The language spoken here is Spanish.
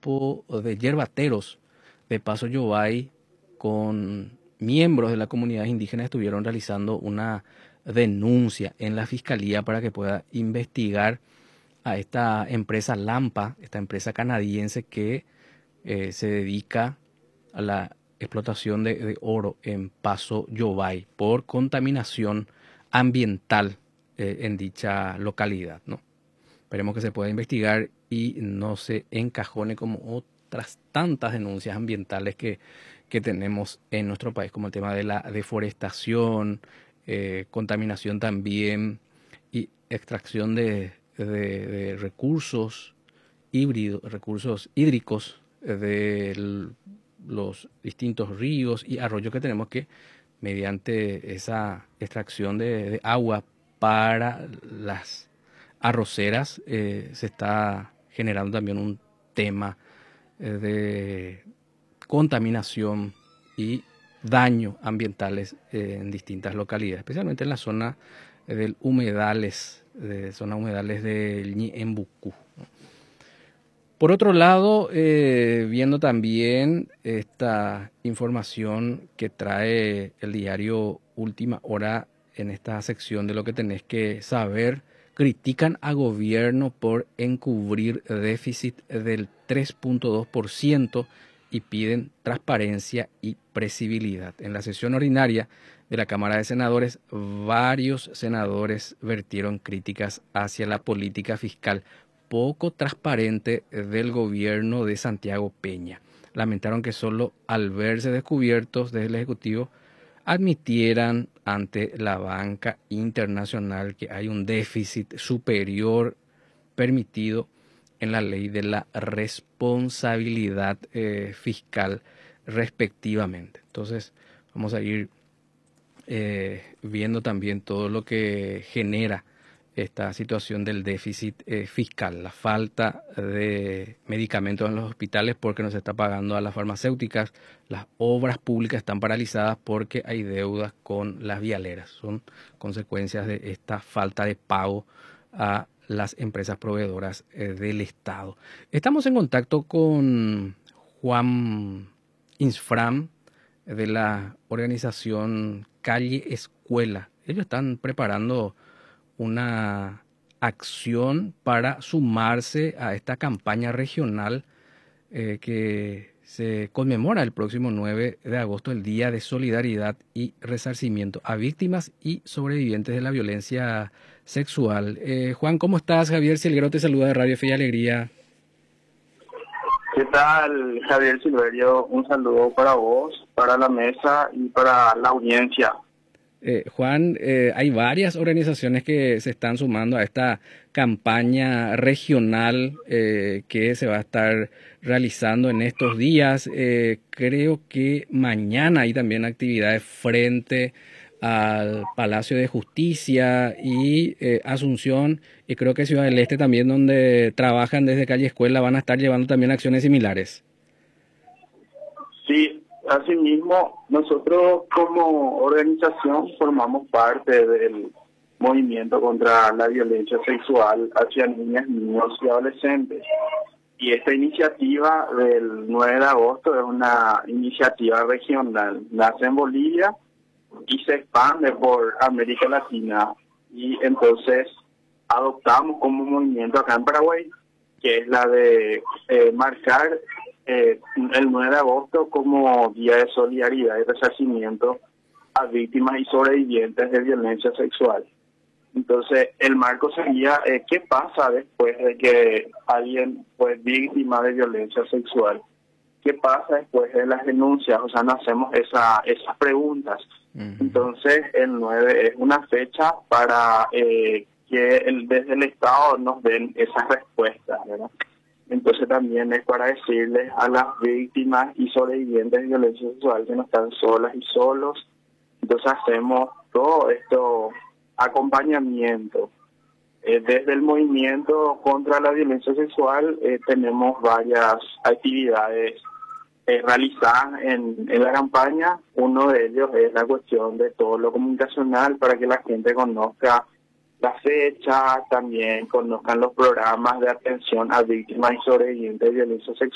grupo de yerbateros de Paso Yobay con miembros de la comunidad indígena estuvieron realizando una denuncia en la fiscalía para que pueda investigar a esta empresa Lampa, esta empresa canadiense que se dedica a la explotación de oro en Paso Yobay por contaminación ambiental en dicha localidad, ¿no? Esperemos que se pueda investigar y no se encajone como otras tantas denuncias ambientales que tenemos en nuestro país, como el tema de la deforestación, contaminación también y extracción de recursos híbridos, recursos hídricos de los distintos ríos y arroyos que tenemos que, mediante esa extracción de agua para las arroceras, se está generando también un tema de contaminación y daño ambientales en distintas localidades, especialmente en la zona del humedales, de zona humedales del Ñeembucú. Por otro lado, viendo también esta información que trae el diario Última Hora en esta sección de lo que tenés que saber, critican a gobierno por encubrir déficit del 3.2% y piden transparencia y previsibilidad. En la sesión ordinaria de la Cámara de Senadores, varios senadores vertieron críticas hacia la política fiscal poco transparente del gobierno de Santiago Peña. Lamentaron que solo al verse descubiertos desde el Ejecutivo admitieran ante la banca internacional que hay un déficit superior permitido en la ley de la responsabilidad fiscal respectivamente. Entonces vamos a ir viendo también todo lo que genera esta situación del déficit fiscal, la falta de medicamentos en los hospitales porque no se está pagando a las farmacéuticas, las obras públicas están paralizadas porque hay deudas con las vialeras, son consecuencias de esta falta de pago a las empresas proveedoras del Estado. Estamos en contacto con Juan Insfram de la organización Calle Escuela. Ellos están preparando una acción para sumarse a esta campaña regional que se conmemora el próximo 9 de agosto, el Día de Solidaridad y Resarcimiento a víctimas y sobrevivientes de la violencia sexual. Juan, ¿cómo estás? Javier Silguero te saluda de Radio Fe y Alegría. ¿Qué tal, Javier Silverio? Un saludo para vos, para la mesa y para la audiencia. Juan, hay varias organizaciones que se están sumando a esta campaña regional que se va a estar realizando en estos días. Creo que mañana hay también actividades frente al Palacio de Justicia y Asunción, y creo que Ciudad del Este también, donde trabajan desde Calle Escuela, van a estar llevando también acciones similares. Sí. Asimismo, nosotros como organización formamos parte del movimiento contra la violencia sexual hacia niñas, niños y adolescentes. Y esta iniciativa del 9 de agosto es una iniciativa regional. Nace en Bolivia y se expande por América Latina. Y entonces adoptamos como movimiento acá en Paraguay, que es la de marcar el 9 de agosto como Día de Solidaridad y Resarcimiento a víctimas y sobrevivientes de violencia sexual. Entonces, el marco sería qué pasa después de que alguien fue víctima de violencia sexual. ¿Qué pasa después de las denuncias? O sea, nos hacemos esas preguntas. Entonces, el 9 es una fecha para que desde el Estado nos den esas respuestas, ¿verdad? Entonces también es para decirles a las víctimas y sobrevivientes de violencia sexual que no están solas y solos. Entonces hacemos todo esto acompañamiento. Desde el movimiento contra la violencia sexual tenemos varias actividades realizadas en la campaña. Uno de ellos es la cuestión de todo lo comunicacional para que la gente conozca la fecha, también conozcan los programas de atención a víctimas y sobrevivientes de violencia sexual.